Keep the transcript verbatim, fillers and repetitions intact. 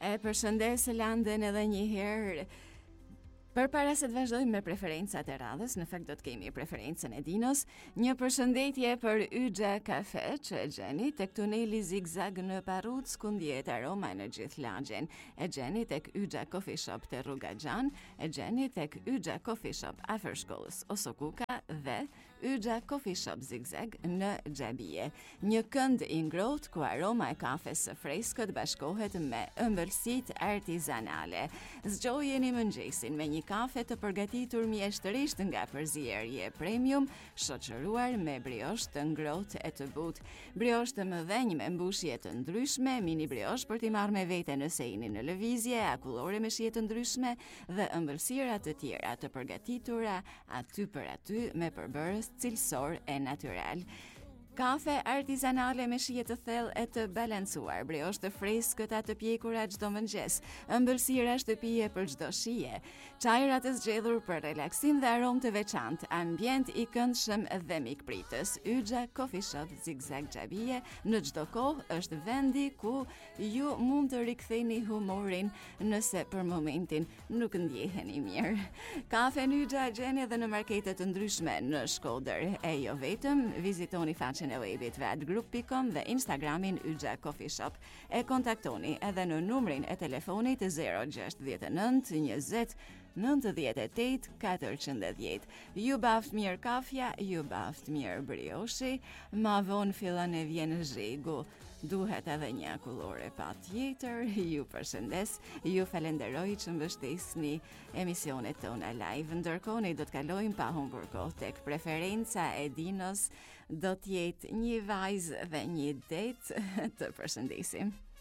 E përshëndes Landën edhe një herë. Për para se të vazhdojmë me preferencat e radhës, në fakt do të kemi preferencën e Dinos, një përshëndetje për Yxha Kafe që e gjeni tek tuneli Zigzag në Parruc, ku ndjehet aroma në gjithë lagjen. E gjeni tek Yxha Coffee Shop te Rruga Gjan, e gjeni tek Yxha Coffee Shop afër shkollës Osokuka dhe Yxha Coffee Shop Zigzag në Xhabije. Një kënd i ngrohtë ku aroma e kafes së freskët bashkohet me ëmbëlsitë artizanale. Zgjojeni mëngjesin me një kafe të përgatitur mjeshtërisht nga përzierje premium, shoqëruar me brioche të ngrohtë e të butë. Brioche të mëdhenj me mbushje të ndryshme, mini brioche për t'i marrë me vete nëse jeni në lëvizje, akullore me shije të ndryshme dhe ëmbëlsira të tjera të përgatitura aty për aty me përbërës cilësor e natyral. Kafe artizanale me shije të thellë e të balancuar, brioche të freskët të pjekura çdo mëngjes, ëmbëlsira shtëpie për çdo shije, çajra të zgjedhur për relaksim dhe aromë të veçantë, ambient i këndshëm dhe mikpritës. Yxha Coffee Shop Zigzag Xhabije në çdo kohë është vendi ku ju mund të riktheni humorin nëse për momentin nuk ndjeheni mirë. Kafe në Yxha gjeni edhe në markete të ndryshme në Shkodër, e jo vetëm, vizitoni faqen e webit vet group dot com dhe Instagramin Yxha Coffee Shop. E kontaktoni edhe në numrin e telefonit zero gjasht nënt njëzet nëntëdhjetë e tetë katërqind. Ju baft mirë kafja, ju baft mirë brioshi, ma vonë fillon e vjen zhegu. Duhet edhe një akullore pa tjetër. Ju përshëndes, ju falenderoj që mbështesni emisionet tona live. Ndërkohë ne do të kalojmë pa humbur kohë tek preferenca e Dinos, do të jetë një vajzë dhe një det. Të përshëndesim.